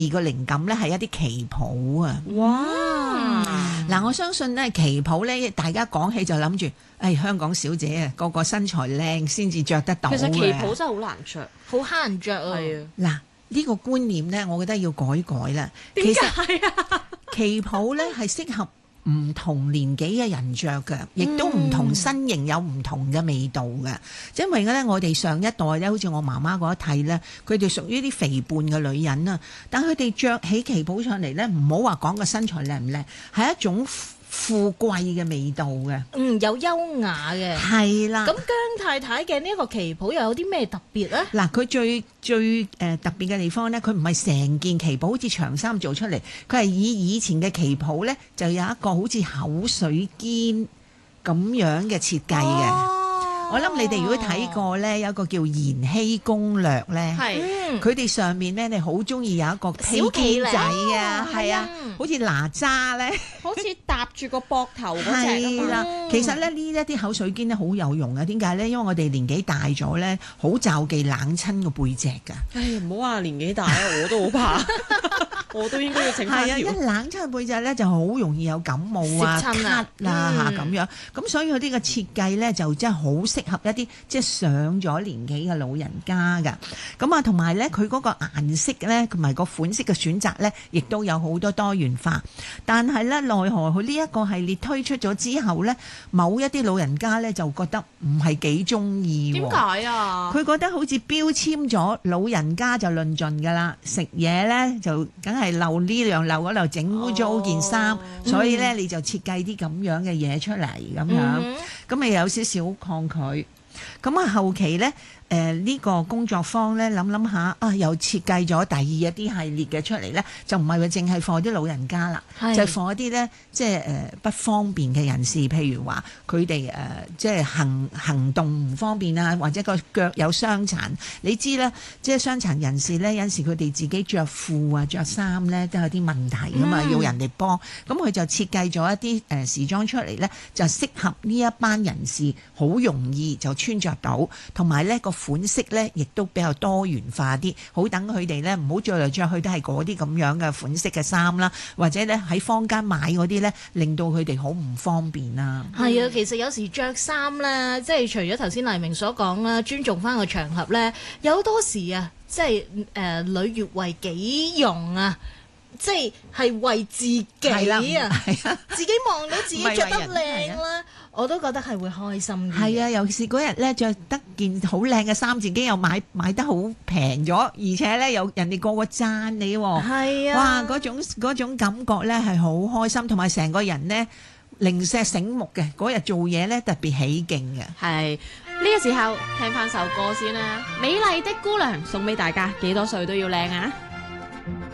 個靈感咧係一啲旗袍啊！ 哇！ 嗱，我相信咧旗袍咧，大家講起就諗住，香港小姐啊，個個身材靚先至着得到嘅。 其實旗袍真係好難着，好慳人着啊！係啊， 嗱，呢個觀念咧，我覺得要改啦。 點解啊？ 旗袍咧係適合唔同年紀嘅人着嘅，亦都唔同身形有唔同嘅味道嘅。因為咧，我哋上一代咧，好似我媽媽嗰一替咧，佢哋屬於啲肥胖嘅女人啊。但佢哋着起旗袍上嚟咧，唔好話講個身材靚唔靚，係一種富貴嘅味道嘅。 有優雅嘅。係啦。咁姜太太嘅呢一個旗袍又有啲咩特別咧？嗱， 佢最特別嘅地方咧，佢唔係成件旗袍好似長衫做出嚟，佢係以前嘅旗袍咧，就有一個好似口水肩咁樣嘅設計嘅。我諗你哋如果睇過咧，有一個叫《延禧攻略》咧，佢哋上面咧，你好中意有一個披肩仔啊，係啊，好似哪吒咧， 好似搭住個膊頭嗰隻係啦。其實咧呢一啲口水肩咧好有用嘅，點解咧？因為我哋年紀大咗咧，好罩忌冷親個背脊㗎。 唔好話年紀大啊，我都好怕。我都應該要整翻條。 係啊，一冷親背脊咧就好容易有感冒啊、咳啊咁樣。咁所以佢呢個設計咧就真係好適合一啲即係上咗年紀嘅老人家㗎。咁啊，同埋咧佢嗰個顏色咧同埋個款式嘅選擇咧，亦都有好多元化。但係咧，奈何佢呢一個系列推出咗之後咧，某一啲老人家咧就覺得唔係幾中意。 點解啊？ 佢覺得好似標籤咗老人家就論盡㗎啦，食嘢咧就梗係漏呢樣漏嗰度，整污糟件衫，所以咧你就設計啲咁樣嘅嘢出嚟咁樣，咁咪有少少抗拒。咁啊後期咧呢個工作坊咧諗下啊，又設計咗第二一啲系列嘅出嚟咧，就唔係話淨係放啲老人家啦，就放一啲咧即係不方便嘅人士，譬如話佢哋即係行動唔方便啊，或者個腳有傷殘。你知啦，即係傷殘人士咧，有陣時佢哋自己着褲啊、着衫咧都有啲問題噶嘛，要人哋幫。咁佢就設計咗一啲時裝出嚟咧，就適合呢一班人士，好容易就穿着到，同埋咧個款式咧，亦都比較多元化啲，好等佢哋咧唔好着嚟着去都係嗰啲咁樣嘅款式嘅衫啦，或者咧喺坊間買嗰啲咧，令到佢哋好唔方便啦。 係啊，其實有時着衫咧，即係除咗頭先黎明所講啦，尊重翻個場合咧，有好多時啊，即係女悅為己用啊。即係為自己啊，自己望到自己着得靚啦，我都覺得係會開心啲。 係啊，尤其是嗰日咧着得件好靚嘅衫，自己又買得好平咗，而且咧有人哋個個讚你喎。係啊，哇！嗰種感覺咧係好開心，同埋成個人咧零舍醒目嘅。嗰日做嘢咧特別起勁嘅。 係呢個時候聽翻首歌先啦，《美麗的姑娘》送俾大家，幾多歲都要靚啊！